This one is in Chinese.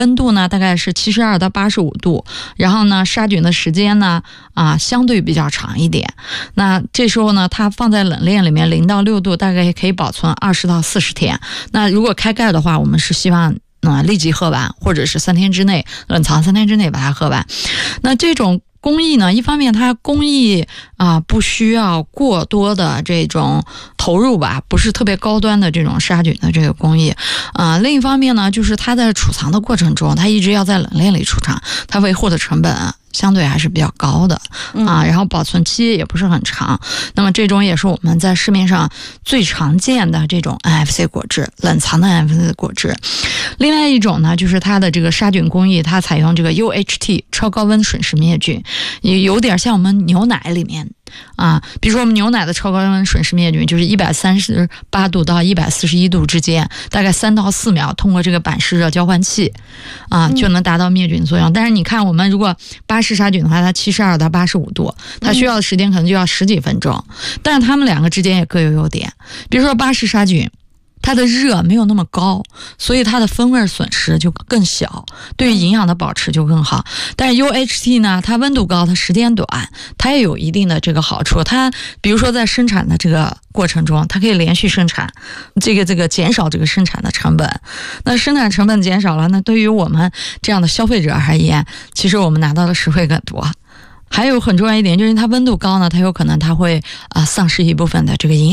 温度呢大概是72到85度，然后呢杀菌的时间呢相对比较长一点。那这时候呢它放在冷链里面0到6度，大概可以保存20到40天。那如果开盖的话，我们是希望立即喝完，或者是3天之内冷藏3天之内把它喝完。那这种工艺呢，一方面它工艺不需要过多的这种投入吧，不是特别高端的这种杀菌的这个工艺。另一方面呢，就是它在储藏的过程中，它一直要在冷链里储藏，它维护的成本相对还是比较高的然后保存期也不是很长。那么这种也是我们在市面上最常见的这种 NFC 果汁，冷藏的 NFC 果汁。另外一种呢，就是它的这个杀菌工艺，它采用这个 UHT 超高温水蚀灭菌，也有点像我们牛奶里面比如说我们牛奶的超高温水蚀灭菌就是138度到141度之间，大概3到4秒，通过这个板式热交换器就能达到灭菌作用。但是你看我们如果巴氏杀菌的话，它72到85度，它需要的时间可能就要10几分钟。但是它们两个之间也各有优点，比如说巴氏杀菌它的热没有那么高，所以它的风味损失就更小，对于营养的保持就更好。但是 UHT 呢，它温度高，它时间短，它也有一定的这个好处。它比如说在生产的这个过程中，它可以连续生产，这个减少这个生产的成本。那生产成本减少了，那对于我们这样的消费者而言，其实我们拿到的实惠更多。还有很重要一点，就是它温度高呢，它有可能它会丧失一部分的这个营养